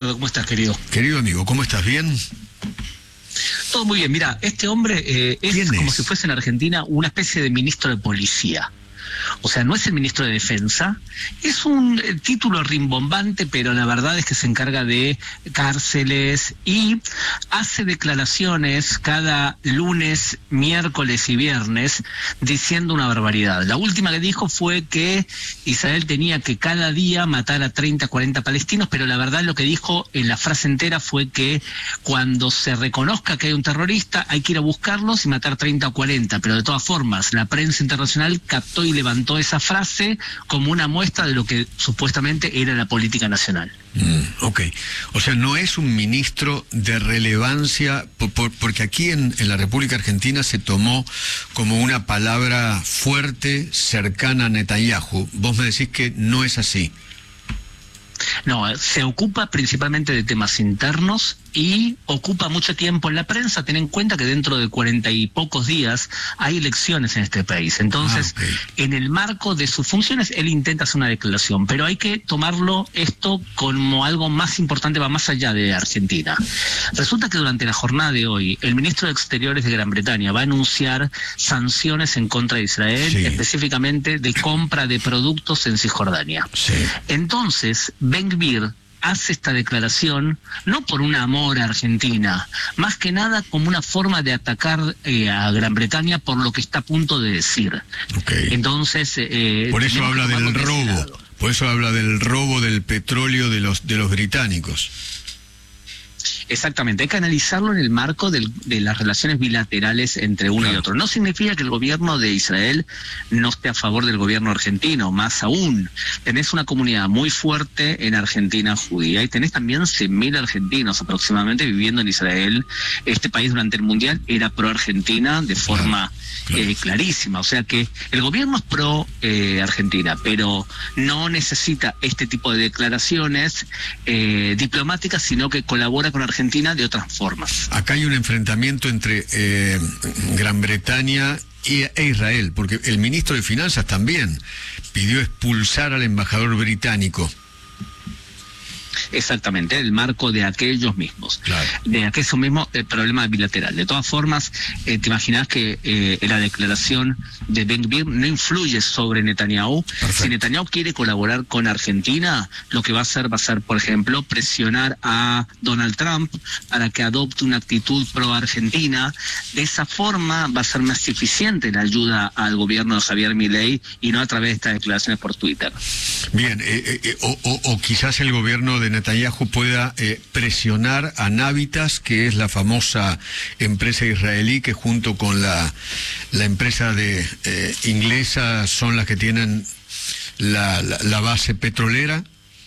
Ricardo, ¿cómo estás, querido? Querido amigo, ¿cómo estás? ¿Bien? Todo muy bien. Mira, este hombre es como si fuese en Argentina una especie de ministro de policía. O sea, no es el ministro de Defensa, es un título rimbombante, pero la verdad es que se encarga de cárceles y hace declaraciones cada lunes, miércoles y viernes diciendo una barbaridad. La última que dijo fue que Israel tenía que cada día matar a 30, 40 palestinos, pero la verdad lo que dijo en la frase entera fue que cuando se reconozca que hay un terrorista hay que ir a buscarlos y matar 30 o 40, pero de todas formas la prensa internacional captó y levantó esa frase como una muestra de lo que supuestamente era la política nacional. Ok, o sea, no es un ministro de relevancia, porque aquí en la República Argentina se tomó como una palabra fuerte, cercana a Netanyahu. Vos me decís que no es así. No, se ocupa principalmente de temas internos y ocupa mucho tiempo en la prensa. Ten en cuenta que dentro de 40 y pocos días hay elecciones en este país. Entonces, en el marco de sus funciones, él intenta hacer una declaración, pero hay que tomarlo esto como algo más importante, va más allá de Argentina. Resulta que durante la jornada de hoy, el ministro de Exteriores de Gran Bretaña va a anunciar sanciones en contra de Israel, específicamente de compra de productos en Cisjordania. Entonces, Ben-Gvir hace esta declaración no por un amor a Argentina, más que nada como una forma de atacar a Gran Bretaña por lo que está a punto de decir. Entonces, por eso habla del robo, por eso habla del robo del petróleo de los británicos. Exactamente, hay que analizarlo en el marco de las relaciones bilaterales entre uno y otro. No significa que el gobierno de Israel no esté a favor del gobierno argentino, más aún. Tenés una comunidad muy fuerte en Argentina judía y tenés también 100.000 argentinos aproximadamente viviendo en Israel. Este país durante el Mundial era pro-Argentina de forma clarísima. O sea que el gobierno es pro-Argentina, pero no necesita este tipo de declaraciones diplomáticas, sino que colabora con Argentina de otras formas. Acá hay un enfrentamiento entre Gran Bretaña e Israel, porque el ministro de Finanzas también pidió expulsar al embajador británico. Exactamente, el marco de aquellos mismos, de aquello mismo problema bilateral. De todas formas, te imaginas que la declaración de Ben-Gvir no influye sobre Netanyahu. Si Netanyahu quiere colaborar con Argentina, lo que va a hacer, por ejemplo, presionar a Donald Trump para que adopte una actitud pro-Argentina. De esa forma va a ser más eficiente la ayuda al gobierno de Javier Milei y no a través de estas declaraciones por Twitter. Bien, o quizás el gobierno de Netanyahu pueda presionar a Navitas, que es la famosa empresa israelí que junto con la empresa inglesa son las que tienen la base petrolera.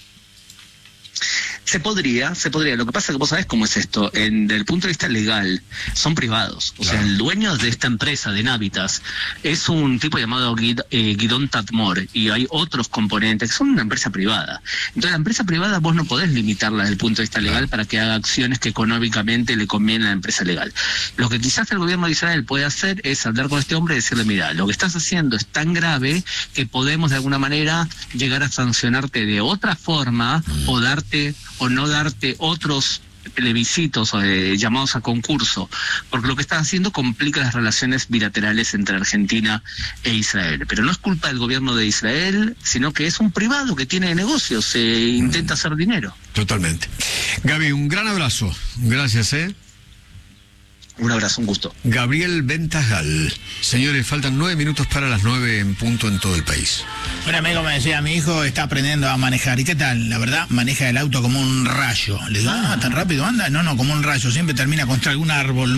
Se podría. Lo que pasa es que vos sabés cómo es esto. Desde el punto de vista legal, son privados. O sea, el dueño de esta empresa, de Navitas, es un tipo llamado Gidon Tatmor, y hay otros componentes que son una empresa privada. Entonces, la empresa privada vos no podés limitarla desde el punto de vista legal para que haga acciones que económicamente le convienen a la empresa legal. Lo que quizás el gobierno de Israel puede hacer es hablar con este hombre y decirle, mira, lo que estás haciendo es tan grave que podemos de alguna manera llegar a sancionarte de otra forma o darte o no darte otros plebiscitos llamados a concurso, porque lo que están haciendo complica las relaciones bilaterales entre Argentina e Israel. Pero no es culpa del gobierno de Israel, sino que es un privado que tiene negocios, intenta hacer dinero. Totalmente. Gaby, un gran abrazo. Gracias, Un abrazo, un gusto. Gabriel Ventajal. Señores, faltan 9 minutos para las 9 en punto en todo el país. Un amigo me decía, mi hijo está aprendiendo a manejar. ¿Y qué tal? La verdad, maneja el auto como un rayo. Le digo, ¿tan rápido anda? No, como un rayo. Siempre termina contra algún árbol.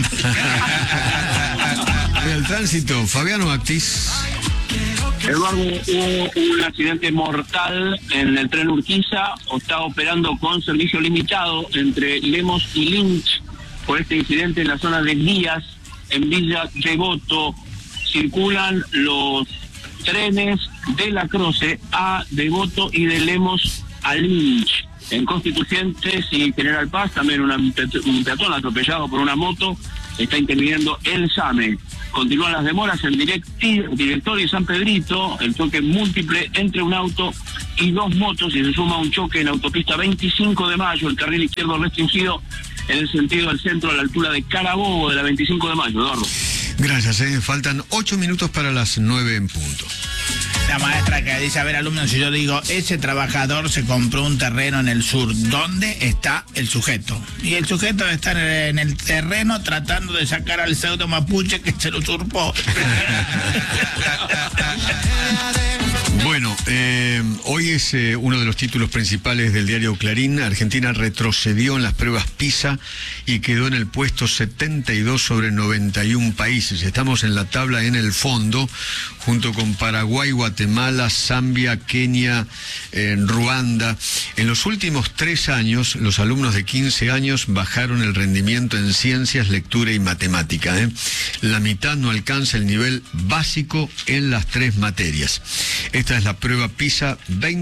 El tránsito, Fabiano Actis. Eduardo, hubo un accidente mortal en el tren Urquiza. Está operando con servicio limitado entre Lemos y Lynch. Por este incidente en la zona de Díaz, en Villa Devoto, circulan los trenes de La Croce a Devoto y de Lemos a Lynch. En Constituyentes y General Paz también un peatón atropellado por una moto está interviniendo el SAME. Continúan las demoras en Director y San Pedrito, el choque múltiple entre un auto y dos motos, y se suma un choque en autopista 25 de Mayo, el carril izquierdo restringido en el sentido del centro a la altura de Carabobo de la 25 de Mayo. Eduardo. Gracias, faltan 8 minutos para las 9 en punto. La maestra que dice, a ver, alumnos, si yo digo, ese trabajador se compró un terreno en el sur, ¿dónde está el sujeto? Y el sujeto está en el terreno tratando de sacar al pseudo mapuche que se lo usurpó. Bueno, hoy es uno de los títulos principales del diario Clarín. Argentina retrocedió en las pruebas PISA y quedó en el puesto 72 sobre 91 países. Estamos en la tabla en el fondo, junto con Paraguay, Guatemala, Zambia, Kenia, Ruanda. En los últimos 3 años, los alumnos de 15 años bajaron el rendimiento en ciencias, lectura y matemática. La mitad no alcanza el nivel básico en las 3 materias. Esta es la prueba PISA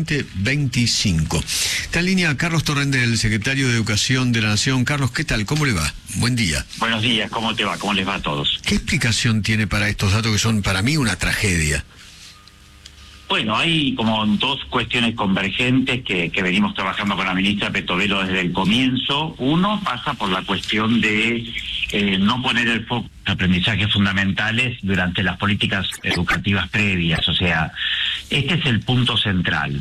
2025. Está en línea Carlos Torrendel, secretario de Educación de la Nación. Carlos, ¿qué tal? ¿Cómo le va? Buen día. Buenos días, ¿cómo te va? ¿Cómo les va a todos? ¿Qué explicación tiene para estos datos que son para mí una tragedia? Bueno, hay como 2 cuestiones convergentes que venimos trabajando con la ministra Petovelo desde el comienzo. Uno pasa por la cuestión de no poner el foco en aprendizajes fundamentales durante las políticas educativas previas. O sea, este es el punto central.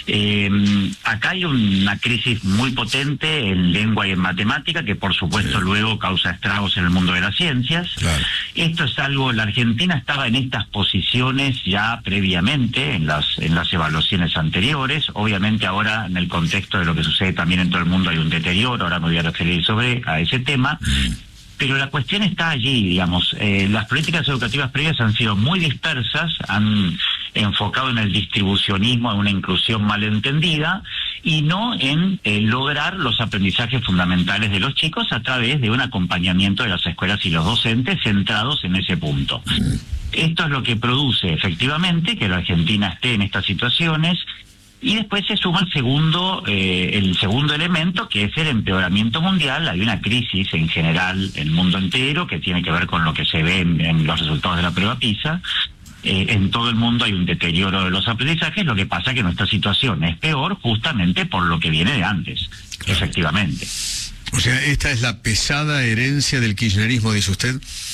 Acá hay una crisis muy potente en lengua y en matemática que por supuesto luego causa estragos en el mundo de las ciencias. Claro. Esto es algo, la Argentina estaba en estas posiciones ya previamente en las evaluaciones anteriores. Obviamente ahora en el contexto de lo que sucede también en todo el mundo hay un deterioro, ahora me voy a referir a ese tema. Pero la cuestión está allí, digamos. Las políticas educativas previas han sido muy dispersas, han enfocado en el distribucionismo, en una inclusión malentendida, y no en lograr los aprendizajes fundamentales de los chicos a través de un acompañamiento de las escuelas y los docentes centrados en ese punto. Esto es lo que produce efectivamente que la Argentina esté en estas situaciones. Y después se suma el segundo elemento, que es el empeoramiento mundial. Hay una crisis en general en el mundo entero que tiene que ver con lo que se ve en los resultados de la prueba PISA. En todo el mundo hay un deterioro de los aprendizajes, lo que pasa que nuestra situación es peor justamente por lo que viene de antes, efectivamente. O sea, esta es la pesada herencia del kirchnerismo, dice usted.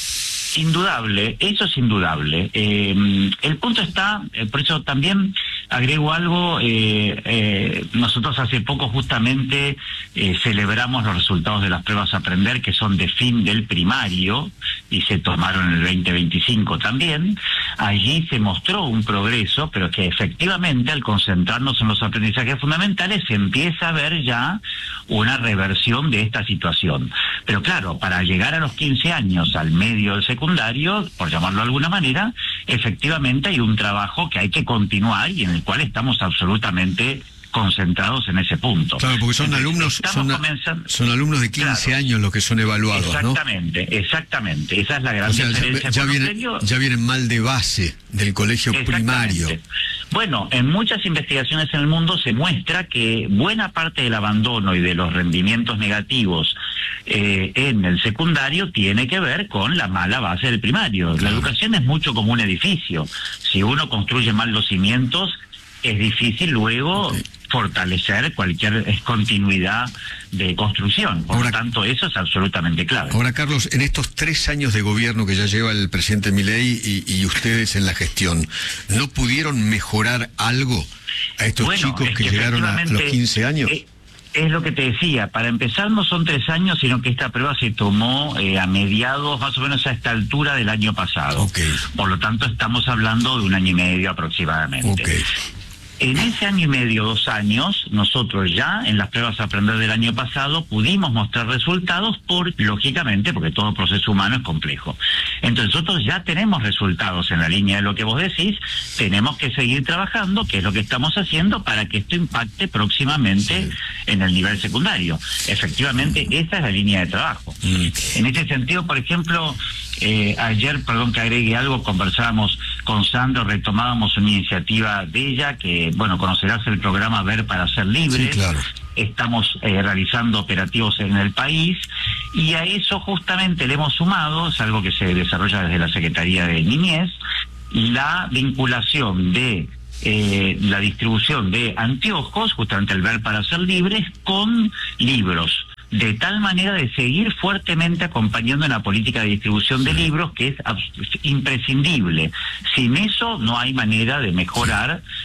Indudable, eso es indudable. El punto está, por eso también agrego algo, nosotros hace poco justamente celebramos los resultados de las pruebas a aprender que son de fin del primario y se tomaron en el 2025 también. Allí se mostró un progreso, pero que efectivamente al concentrarnos en los aprendizajes fundamentales se empieza a ver ya una reversión de esta situación. Pero claro, para llegar a los 15 años al medio del secundario, por llamarlo de alguna manera, efectivamente hay un trabajo que hay que continuar y en el cual estamos absolutamente concentrados en ese punto. Claro, porque son alumnos, son alumnos de 15 claro, años los que son evaluados, exactamente, ¿no? Exactamente, esa es la gran diferencia. Ya vienen mal de base del colegio primario. Bueno, en muchas investigaciones en el mundo se muestra que buena parte del abandono y de los rendimientos negativos en el secundario tiene que ver con la mala base del primario. Claro. La educación es mucho como un edificio. Si uno construye mal los cimientos, es difícil luego fortalecer cualquier continuidad de construcción. Por lo tanto, eso es absolutamente clave. Ahora, Carlos, en estos 3 años de gobierno que ya lleva el presidente Milei y ustedes en la gestión, ¿no pudieron mejorar algo a estos chicos que llegaron a los 15 años? Es lo que te decía, para empezar no son 3 años, sino que esta prueba se tomó a mediados, más o menos a esta altura del año pasado. Okay. Por lo tanto, estamos hablando de 1 año y medio aproximadamente. Okay. En ese año y medio, 2 años, nosotros ya en las pruebas a aprender del año pasado pudimos mostrar resultados lógicamente, porque todo proceso humano es complejo. Entonces nosotros ya tenemos resultados en la línea de lo que vos decís, tenemos que seguir trabajando, que es lo que estamos haciendo para que esto impacte próximamente en el nivel secundario. Efectivamente, esa es la línea de trabajo. En ese sentido, por ejemplo, ayer, perdón que agregue algo, conversábamos con Sandro, retomábamos una iniciativa de ella que, bueno, conocerás el programa Ver para Ser Libres. Sí, claro. Estamos realizando operativos en el país Y a eso justamente le hemos sumado, es algo que se desarrolla desde la Secretaría de Niñez, la vinculación de la distribución de anteojos, justamente el ver para ser libres, con libros, de tal manera de seguir fuertemente acompañando en la política de distribución de libros, que es imprescindible. Sin eso no hay manera de mejorar